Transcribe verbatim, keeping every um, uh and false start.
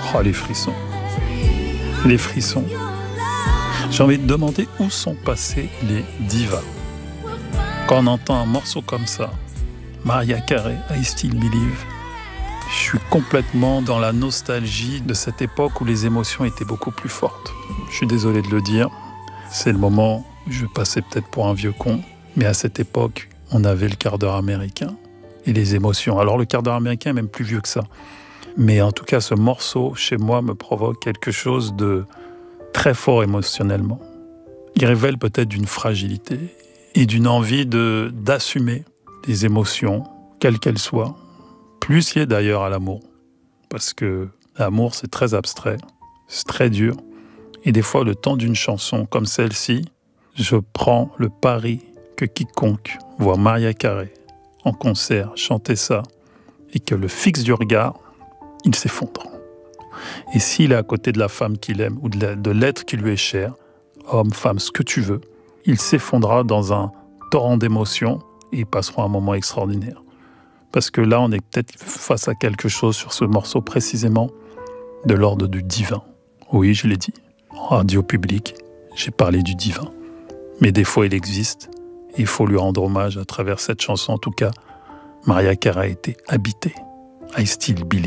Oh, les frissons. Les frissons. J'ai envie de demander où sont passés les divas. Quand on entend un morceau comme ça, Mariah Carey, I Still Believe, je suis complètement dans la nostalgie de cette époque où les émotions étaient beaucoup plus fortes. Je suis désolé de le dire, c'est le moment où je vais passer peut-être pour un vieux con, mais à cette époque, on avait le quart d'heure américain et les émotions. Alors le quart d'heure américain est même plus vieux que ça. Mais en tout cas, ce morceau, chez moi, me provoque quelque chose de très fort émotionnellement. Il révèle peut-être d'une fragilité et d'une envie de, d'assumer les émotions, quelles qu'elles soient, plus liées d'ailleurs à l'amour. Parce que l'amour, c'est très abstrait, c'est très dur. Et des fois, le temps d'une chanson comme celle-ci, je prends le pari que quiconque voit Mariah Carey en concert chanter ça et que le fixe du regard, il s'effondre. Et s'il est à côté de la femme qu'il aime ou de, la, de l'être qui lui est cher, homme, femme, ce que tu veux, il s'effondrera dans un torrent d'émotions et ils passeront un moment extraordinaire. Parce que là, on est peut-être face à quelque chose sur ce morceau précisément de l'ordre du divin. Oui, je l'ai dit. En radio publique, j'ai parlé du divin. Mais des fois, il existe et il faut lui rendre hommage à travers cette chanson. En tout cas, Mariah Carey a été habitée. I Still Believe.